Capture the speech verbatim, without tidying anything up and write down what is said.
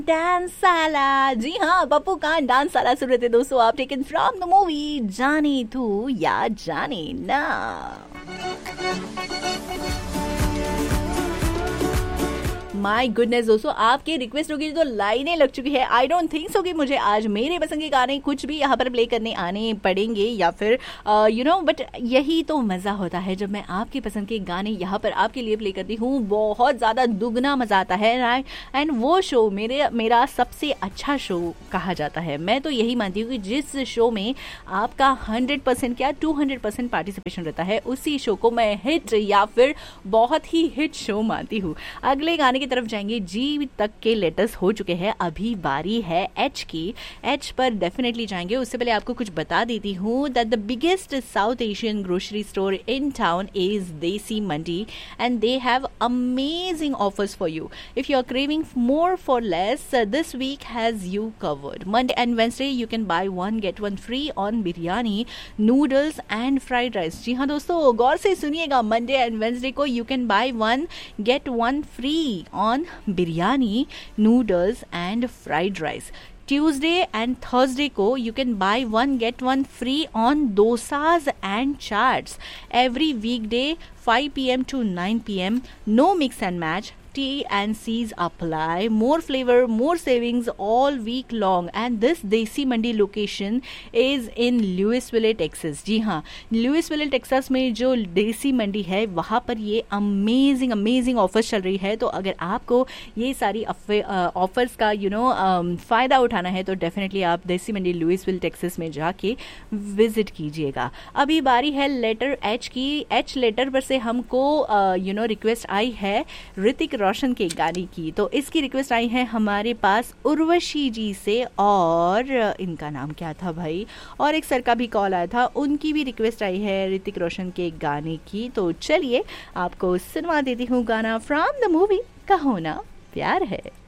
Dance साला। जी हाँ, पप्पू कान dance साला सुन रहे थे दोस्तों आप, टेकन फ्रॉम द मूवी जाने तू या जाने ना। माय गुडनेस दोस्तों, आपके रिक्वेस्ट होगी तो लाइनें लग चुकी है। आई डोंट थिंक सो कि मुझे आज मेरे पसंद के गाने कुछ भी यहाँ पर प्ले करने आने पड़ेंगे या फिर यू नो, बट यही तो मज़ा होता है जब मैं आपके पसंद के गाने यहाँ पर आपके लिए प्ले करती हूँ। बहुत ज़्यादा दुगना मज़ा आता है एंड वो शो मेरे मेरा सबसे अच्छा शो कहा जाता है। मैं तो यही मानती हूँ कि जिस शो में आपका हंड्रेड परसेंट क्या टू हंड्रेड परसेंट पार्टिसिपेशन रहता है, उसी शो को मैं हिट या फिर बहुत ही हिट शो मानती हूँ। अगले गाने की तरफ जाएंगे। जी तक के लेटर्स हो चुके हैं, अभी बारी है एच की। एच पर डेफिनेटली जाएंगे। उससे पहले आपको कुछ बता देती हूँ that the biggest south Asian grocery store in town is देसी मंडी and they have amazing offers for you if you are craving more for less. This week has you covered. Monday and Wednesday you can by one get one free on biryani, noodles and fried rice. जी हाँ दोस्तों, गौर से सुनिएगा, Monday and Wednesday को you can by one get one free on biryani, noodles and fried rice. Tuesday and Thursday को you can buy one get one free on dosas and chaats. Every weekday five p m to nine p m no mix and match. T and C's apply. More flavor, more savings all week long. And this Desi Mandi location is in Louisville, Texas. जी हाँ, Louisville, Texas में जो देसी मंडी है वहाँ पर ये amazing amazing offers चल रही है। तो अगर आपको ये सारी ऑफर्स का यू नो फ़ायदा उठाना है तो डेफिनेटली आप देसी मंडी लुइसविल टेक्सास में जाके विजिट कीजिएगा। अभी बारी है लेटर एच की। एच लेटर पर से हमको यू नो रिक्वेस्ट आई है ऋतिक रोशन के गाने की। तो इसकी रिक्वेस्ट आई है हमारे पास उर्वशी जी से, और इनका नाम क्या था भाई, और एक सर का भी कॉल आया था, उनकी भी रिक्वेस्ट आई है ऋतिक रोशन के गाने की। तो चलिए आपको सुनवा देती हूँ गाना फ्रॉम द मूवी कहो ना प्यार है।